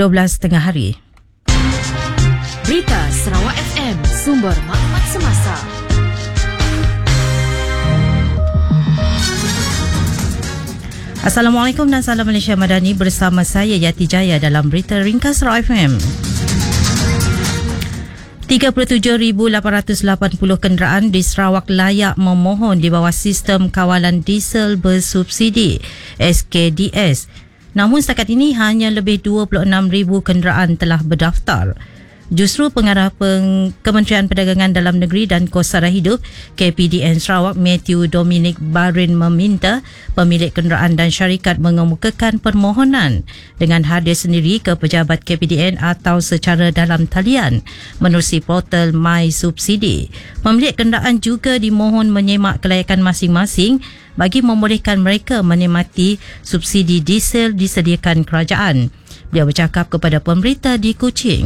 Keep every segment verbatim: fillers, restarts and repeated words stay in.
dua belas tengah hari. Berita Sarawak F M, sumber maklumat semasa. Assalamualaikum dan salam Malaysia Madani, bersama saya Yati Jaya dalam Berita Ringkas Sarawak F M. tiga puluh tujuh ribu lapan ratus lapan puluh kenderaan di Sarawak layak memohon di bawah sistem kawalan diesel bersubsidi S K D S. Namun setakat ini hanya lebih dua puluh enam ribu kenderaan telah berdaftar. Justru Pengarah Peng- Kementerian Perdagangan Dalam Negeri dan Kos Sara Hidup K P D N Sarawak Matthew Dominic Barin meminta pemilik kenderaan dan syarikat mengemukakan permohonan dengan hadir sendiri ke pejabat K P D N atau secara dalam talian menerusi portal My Subsidi. Pemilik kenderaan juga dimohon menyemak kelayakan masing-masing bagi membolehkan mereka menikmati subsidi diesel disediakan kerajaan. Beliau bercakap kepada pemberita di Kuching.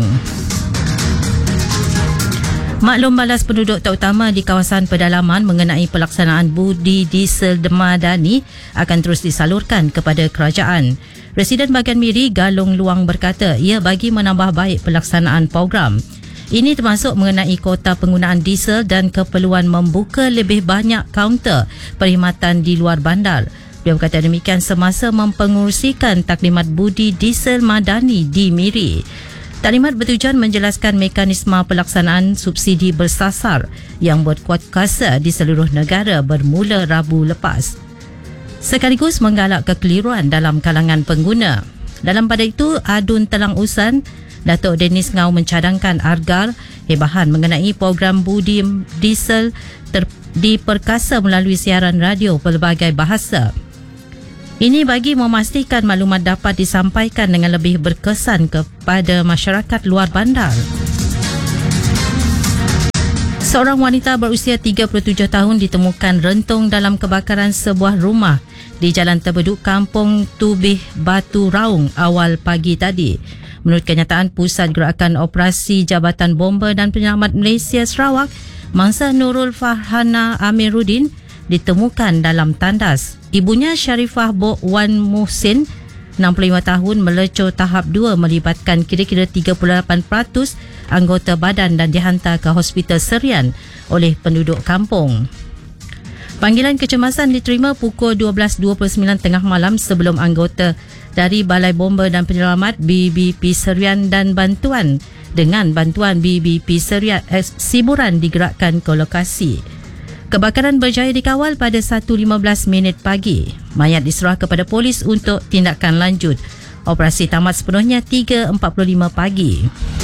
Maklum balas penduduk terutama di kawasan pedalaman mengenai pelaksanaan budi diesel Madani akan terus disalurkan kepada kerajaan. Residen Bagan Miri Galong Luang berkata ia bagi menambah baik pelaksanaan program. Ini termasuk mengenai kota penggunaan diesel dan keperluan membuka lebih banyak kaunter perkhidmatan di luar bandar. Beliau berkata demikian semasa mempengerusikan taklimat budi diesel Madani di Miri. Taklimat bertujuan menjelaskan mekanisme pelaksanaan subsidi bersasar yang berkuat kuasa di seluruh negara bermula Rabu lepas. Sekaligus menggalak kekeliruan dalam kalangan pengguna. Dalam pada itu, Adun Telang Usan, Datuk Dennis Ngau mencadangkan argar hebahan mengenai program budi diesel ter- diperkasa melalui siaran radio pelbagai bahasa. Ini bagi memastikan maklumat dapat disampaikan dengan lebih berkesan kepada masyarakat luar bandar. Seorang wanita berusia tiga puluh tujuh tahun ditemukan rentung dalam kebakaran sebuah rumah di Jalan Terbeduk, Kampung Tubih, Batu Raung awal pagi tadi. Menurut kenyataan Pusat Gerakan Operasi Jabatan Bomba dan Penyelamat Malaysia Sarawak, mangsa Nurul Farhana Amiruddin ditemukan dalam tandas. Ibunya Syarifah Bok Wan Muhsin, enam puluh lima tahun, melecur tahap dua melibatkan kira-kira tiga puluh lapan peratus anggota badan dan dihantar ke Hospital Serian oleh penduduk kampung. Panggilan kecemasan diterima pukul dua belas dua puluh sembilan tengah malam sebelum anggota dari Balai Bomba dan Penyelamat B B P Serian dan bantuan dengan bantuan B B P Serian eh, Siburan digerakkan ke lokasi. Kebakaran berjaya dikawal pada satu lima belas minit pagi. Mayat diserah kepada polis untuk tindakan lanjut. Operasi tamat sepenuhnya tiga empat puluh lima pagi.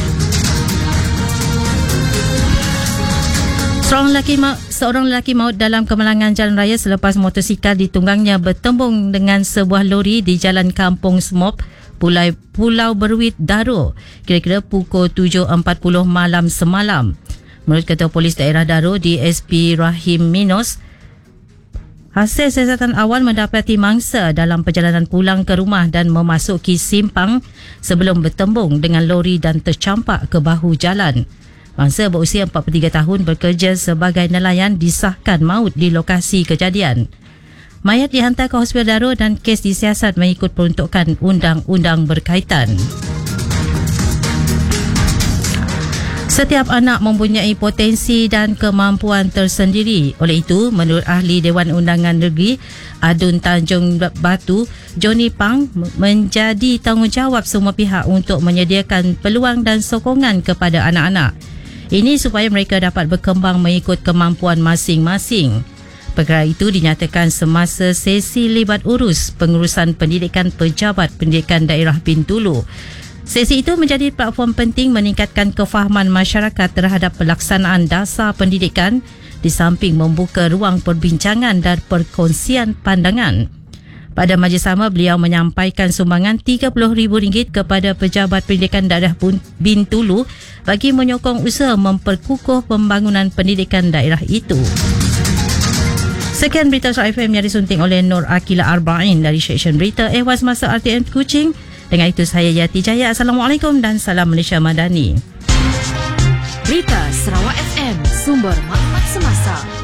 Seorang lelaki maut, seorang lelaki maut dalam kemalangan jalan raya selepas motosikal ditunggangnya bertembung dengan sebuah lori di Jalan Kampung Smop, Pulau, Pulau Berwit, Daro, kira-kira pukul tujuh empat puluh malam semalam. Menurut Ketua Polis Daerah Daro D S P Rahim Minos, hasil siasatan awal mendapati mangsa dalam perjalanan pulang ke rumah dan memasuki simpang sebelum bertembung dengan lori dan tercampak ke bahu jalan. Mangsa berusia empat puluh tiga tahun bekerja sebagai nelayan disahkan maut di lokasi kejadian. Mayat dihantar ke Hospital Daro dan kes disiasat mengikut peruntukan undang-undang berkaitan. Setiap anak mempunyai potensi dan kemampuan tersendiri. Oleh itu, menurut Ahli Dewan Undangan Negeri Adun Tanjung Batu, Johnny Pang, menjadi tanggungjawab semua pihak untuk menyediakan peluang dan sokongan kepada anak-anak. Ini supaya mereka dapat berkembang mengikut kemampuan masing-masing. Perkara itu dinyatakan semasa sesi libat urus pengurusan pendidikan Pejabat Pendidikan Daerah Bintulu. Sesi itu menjadi platform penting meningkatkan kefahaman masyarakat terhadap pelaksanaan dasar pendidikan di samping membuka ruang perbincangan dan perkongsian pandangan. Pada majlis sama, beliau menyampaikan sumbangan tiga puluh ribu ringgit kepada Pejabat Pendidikan Daerah Bintulu bagi menyokong usaha memperkukuh pembangunan pendidikan daerah itu. Sekian berita Sarawak F M yang disunting oleh Nur Akila Arba'in dari Seksyen Berita Ehwal Semasa R T M Kuching. Dengan itu saya Yati Jaya. Assalamualaikum dan salam Malaysia Madani. Berita Sarawak F M, sumber maklumat semasa.